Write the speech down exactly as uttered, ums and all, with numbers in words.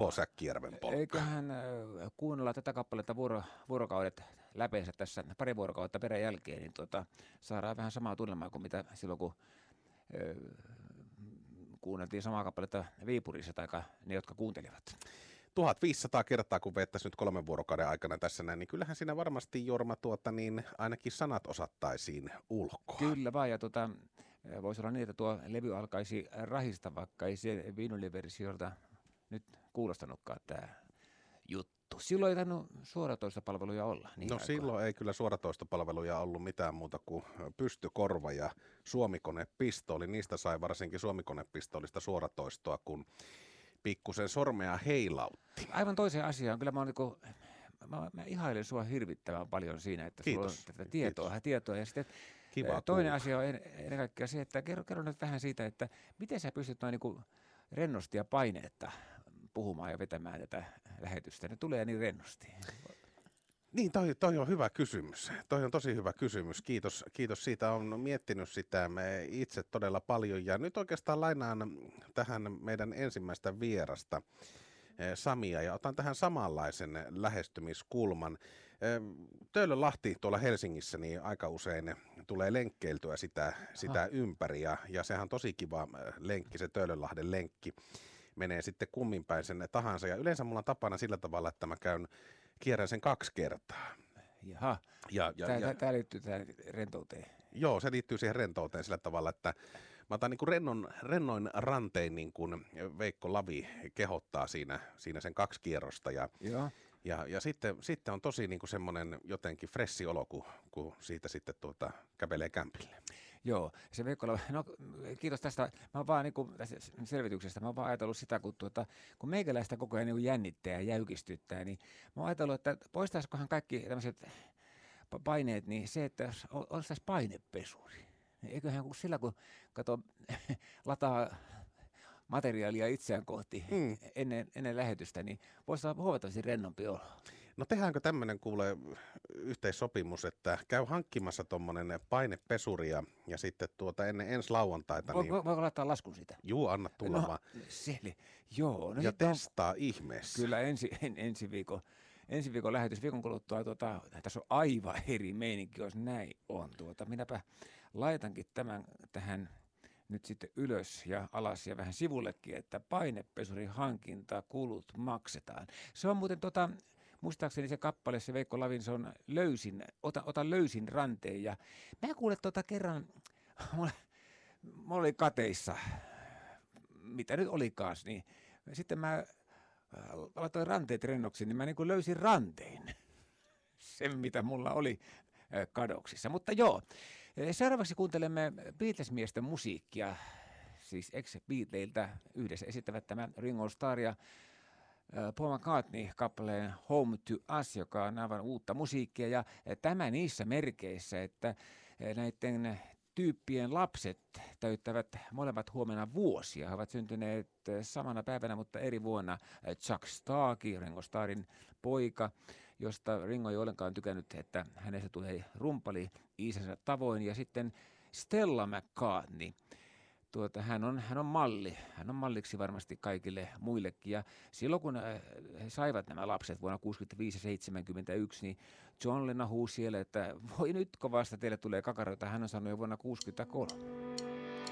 Iso Säkkijärven polkka. Eiköhän kuunnella tätä kappaletta vuoro, vuorokaudet läpeensä tässä pari vuorokautta perän jälkeen, niin tuota, saadaan vähän samaa tunnelmaa kuin mitä silloin, kun ö, kuunneltiin samaa kappaletta Viipurissa, tai ne, jotka kuuntelivat. tuhatviisisataa kertaa, kun vettäisi nyt kolmen vuorokauden aikana tässä näin, niin kyllähän siinä varmasti, Jorma, tuota, niin ainakin sanat osattaisiin ulkoa. Kyllä vaan, ja tuota, voisi olla niin, että tuo levy alkaisi rahista, vaikka ei se vinyliversiolta nyt kuulostanutkaan tämä juttu. Silloin ei tainnut suoratoistopalveluja olla. Niin no aikaan. Silloin ei kyllä suoratoistopalveluja ollut mitään muuta kuin pystykorva ja suomikonepistooli. Niistä sai varsinkin suomikonepistoolista suoratoistoa, kun pikkusen sormea heilautti. Aivan toiseen asiaan. Kyllä mä, niin mä, mä ihailen sua hirvittävän paljon siinä, että Kiitos. sulla on tätä tietoa, tietoa. Ja sitten Kiva toinen kuulla. asia on ennen kaikkea se, että kerro, kerro nyt vähän siitä, että miten sä pystyt noin niin rennosti ja paineetta puhumaan ja vetämään tätä lähetystä. Ne tulee niin rennosti. Niin, toi, toi on hyvä kysymys. Toi on tosi hyvä kysymys. Kiitos, kiitos siitä. Olen miettinyt sitä me itse todella paljon. Ja nyt oikeastaan lainaan tähän meidän ensimmäistä vierasta, Samia, ja otan tähän samanlaisen lähestymiskulman. Töölönlahti tuolla Helsingissä niin aika usein tulee lenkkeiltyä sitä, sitä ympäri, ja, ja sehän on tosi kiva lenkki, se Töölönlahden lenkki. Menee sitten kummin päin sen tahansa, ja yleensä mulla on tapana sillä tavalla, että mä käyn kierrän sen kaksi kertaa. Jaha, ja, ja, tämä, ja, tämä liittyy tähän rentouteen. Joo, se liittyy siihen rentouteen sillä tavalla, että mä otan niin kuin rennon, rennoin rantein, niin kuin Veikko Lavi kehottaa siinä, siinä sen kaksi kierrosta. Ja, Joo. ja, ja sitten, sitten on tosi niin kuin semmoinen jotenkin fressi olo, kun, kun siitä sitten tuota, kävelee kämpille. Joo, se Veikko Lavi, no kiitos tästä. Mä oon vaan niin kuin, tästä selvityksestä, mä oon vaan ajatellut sitä, kun, tuota, kun meikäläistä koko ajan niin jännittää ja jäykistyttää, niin mä oon ajatellut, että poistaisikohan kaikki tämmöiset paineet, niin se, että olisi tässä painepesuri. Eiköhän kun sillä, kun kato, lataa materiaalia itseään kohti mm. ennen, ennen lähetystä, niin voisi olla huomattavasti rennompi olo. No tehdäänkö tämmöinen kuule yhteissopimus, että käy hankkimassa tuommoinen painepesuri ja, ja sitten tuota ennen ensi lauantaita. Vo, niin... Voiko laittaa laskun siitä? Juu, anna tulla no, vaan. Seli, joo. No ja testaa on... ihmeessä. Kyllä ensi, en, ensi viikon. Ensi viikon lähetys, viikon kuluttua, tuota, tässä on aivan eri meininki, jos näin on. Tuota, minäpä laitankin tämän tähän nyt sitten ylös ja alas ja vähän sivullekin, että painepesurin hankinta kulut maksetaan. Se on muuten, tota, muistaakseni se kappale, se Veikko Lavin, se on löysin, ota, ota löysin ranteen. Ja mä kuulen tota kerran, mulla, mulla oli kateissa, mitä nyt olikaan, niin sitten mä laitoin ranteet rennoksi, niin mä niin kuin löysin ranteen. Sen, mitä mulla oli kadoksissa. Mutta joo, seuraavaksi kuuntelemme Beatles-miesten musiikkia, siis ex-Beatleiltä yhdessä esittävät tämän Ringo Starr ja Paul McCartney kappaleen Home to Us, joka on aivan uutta musiikkia, ja tämä niissä merkeissä, että näiden tyyppien lapset täyttävät molemmat huomenna vuosia. He ovat syntyneet samana päivänä, mutta eri vuonna. Chuck Starkey, Ringo Starrin poika, josta Ringo ei ollenkaan tykännyt, että hänestä tulee rumpali isänsä tavoin. Ja sitten Stella McCartney. Tuota, hän, on, hän on malli. Hän on malliksi varmasti kaikille muillekin. Ja silloin kun he saivat nämä lapset vuonna kuusikymmentäviisi ja seitsemänkymmentäyksi, niin John Lennon huusi siellä, että voi nyt kovasta teille tulee kakaroita. Hän on sanonut jo vuonna kuusikymmentäkolme.